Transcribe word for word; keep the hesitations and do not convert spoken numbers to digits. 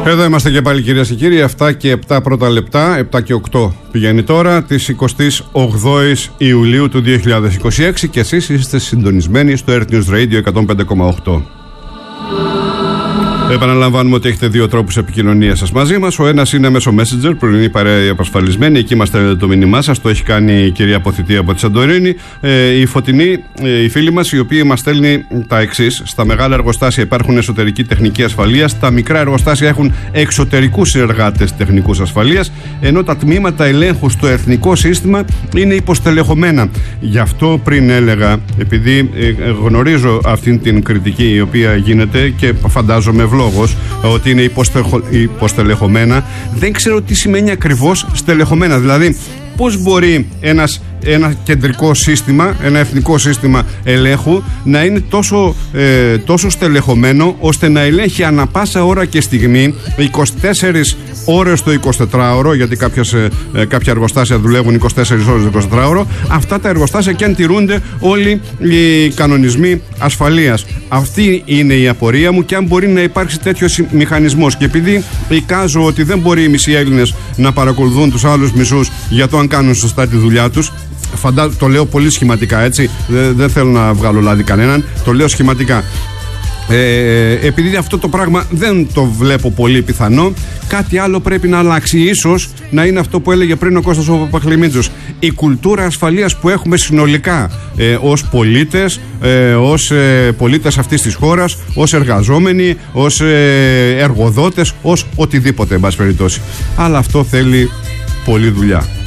Εδώ είμαστε και πάλι, κυρίες και κύριοι. επτά και επτά πρώτα λεπτά, επτά και οκτώ πηγαίνει τώρα, της εικοστής όγδοης Ιουλίου του δύο χιλιάδες είκοσι έξι, και εσείς είστε συντονισμένοι στο Earth News Radio εκατόν πέντε κόμμα οκτώ. Επαναλαμβάνουμε ότι έχετε δύο τρόπους επικοινωνίας σας μαζί μας. Ο ένας είναι μέσω Messenger, πρωινή παρέα η απασφαλισμένη. Εκεί μας στέλνετε το μήνυμά σας. Το έχει κάνει η κυρία Αποθητή από τη Σαντορίνη. Ε, η Φωτεινή, ε, η φίλη μας, η οποία μας στέλνει τα εξής. Στα μεγάλα εργοστάσια υπάρχουν εσωτερική τεχνική ασφαλείας. Τα μικρά εργοστάσια έχουν εξωτερικούς συνεργάτες τεχνικούς ασφαλείας. Ενώ τα τμήματα ελέγχου στο εθνικό σύστημα είναι υποστελεχωμένα. Γι' αυτό πριν έλεγα, επειδή ε, γνωρίζω αυτήν την κριτική η οποία γίνεται και φαντάζομαι λόγος ότι είναι υποστελεχω... υποστελεχωμένα, δεν ξέρω τι σημαίνει ακριβώς στελεχωμένα. Δηλαδή, πώς μπορεί ένας, ένα κεντρικό σύστημα, ένα εθνικό σύστημα ελέγχου να είναι τόσο, ε, τόσο στελεχωμένο ώστε να ελέγχει ανα πάσα ώρα και στιγμή, είκοσι τέσσερις ώρες το εικοσιτετράωρο, γιατί κάποιες, ε, κάποια εργοστάσια δουλεύουν είκοσι τέσσερις ώρες το εικοσιτετράωρο, αυτά τα εργοστάσια και αν τηρούνται όλοι οι κανονισμοί ασφαλείας. Αυτή είναι η απορία μου, και αν μπορεί να υπάρξει τέτοιος μηχανισμός. Και επειδή εικάζω ότι δεν μπορεί οι μισοί Έλληνες να παρακολουθούν τους άλλους μισούς για το αν κάνουν σωστά τη δουλειά τους, φαντάζομαι, το λέω πολύ σχηματικά, έτσι, δεν, δεν θέλω να βγάλω λάδι κανέναν, το λέω σχηματικά. Ε, επειδή αυτό το πράγμα δεν το βλέπω πολύ πιθανό, κάτι άλλο πρέπει να αλλάξει. Ίσως να είναι αυτό που έλεγε πριν ο Κώστας ο Παπαχλημίτζος, η κουλτούρα ασφαλείας που έχουμε συνολικά ε, ως πολίτες, ε, ως ε, πολίτες αυτής της χώρας, ως εργαζόμενοι, ως ε, εργοδότες, ως οτιδήποτε εν πάση περιπτώσει. Αλλά αυτό θέλει πολλή δουλειά.